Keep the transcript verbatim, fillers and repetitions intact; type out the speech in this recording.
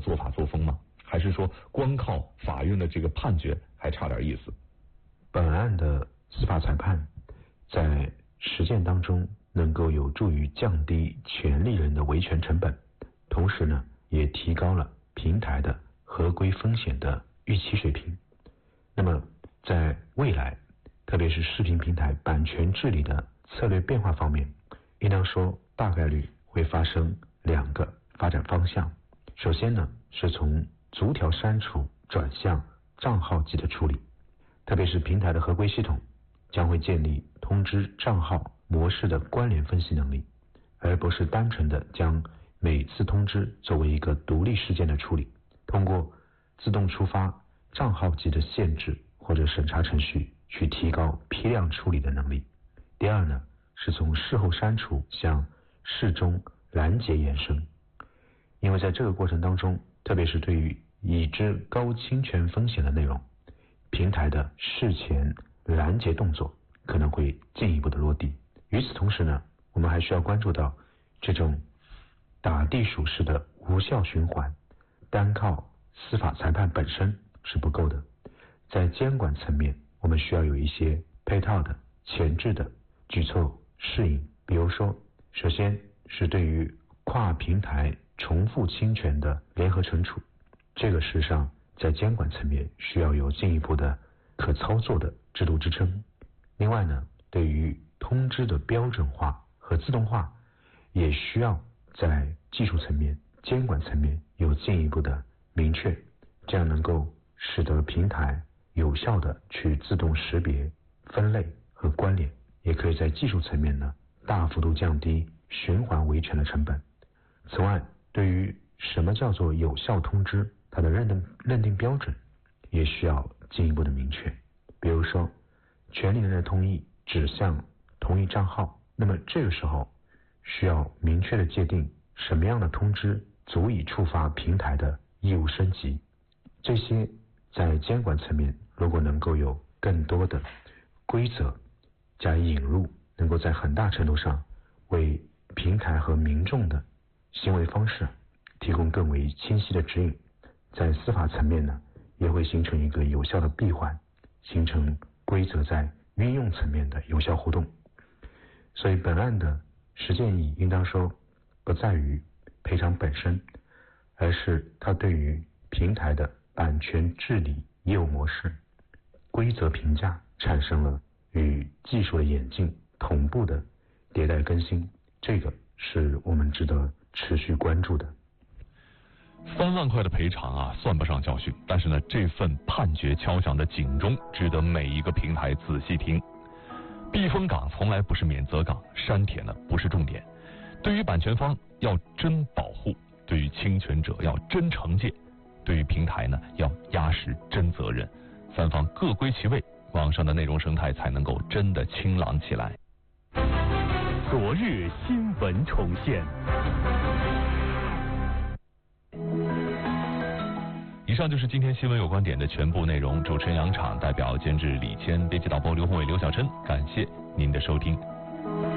做法作风吗？还是说光靠法院的这个判决还差点意思？ 本案的司法裁判在实践当中能够有助于降低权利人的维权成本，同时呢也提高了平台的合规风险的预期水平。那么在未来，特别是视频平台版权治理的策略变化方面，应当说大概率会发生两个发展方向。首先呢是从逐条删除转向账号级的处理，特别是平台的合规系统将会建立通知账号模式的关联分析能力，而不是单纯的将每次通知作为一个独立事件的处理，通过自动触发账号级的限制或者审查程序去提高批量处理的能力。第二呢是从事后删除向事中拦截延伸，因为在这个过程当中，特别是对于已知高侵权风险的内容，平台的事前拦截动作可能会进一步的落地。与此同时呢，我们还需要关注到这种打地鼠式的无效循环，单靠司法裁判本身是不够的，在监管层面我们需要有一些配套的前置的举措适应。比如说，首先是对于跨平台重复侵权的联合惩处，这个事实上在监管层面需要有进一步的可操作的制度支撑。另外呢，对于通知的标准化和自动化，也需要在技术层面、监管层面有进一步的明确，这样能够使得平台有效的去自动识别、分类和关联，也可以在技术层面呢大幅度降低循环维权的成本。此外，对于什么叫做有效通知，它的认定认定标准也需要进一步的明确。比如说，权利人的同意指向同一账号，那么这个时候需要明确的界定什么样的通知足以触发平台的义务升级。这些在监管层面如果能够有更多的规则加以引入，能够在很大程度上为平台和民众的行为方式提供更为清晰的指引，在司法层面呢也会形成一个有效的闭环，形成规则在运用层面的有效互动。所以本案的实践意义应当说不在于赔偿本身，而是它对于平台的版权治理业务模式、规则评价产生了与技术的演进同步的迭代更新，这个是我们值得持续关注的。 三万块的赔偿啊，算不上教训，但是呢，这份判决敲响的警钟，值得每一个平台仔细听。避风港从来不是免责港，删帖呢不是重点。对于版权方要真保护，对于侵权者要真惩戒，对于平台呢要压实真责任，三方各归其位，网上的内容生态才能够真的清朗起来。 昨日新闻重现。 以上就是今天新闻有观点的全部内容。主持人杨昶，代表监制李谦，编辑导播刘宏伟、刘小琛，感谢您的收听。